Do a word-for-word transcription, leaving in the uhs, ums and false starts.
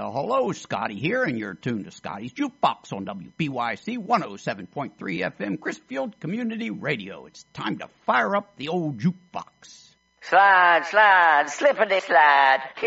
Well, hello, Scotty here, and you're tuned to Scotty's Jukebox on W B Y C one oh seven point three F M, Chrisfield Community Radio. It's time to fire up the old jukebox. Slide, slide, slippity slide.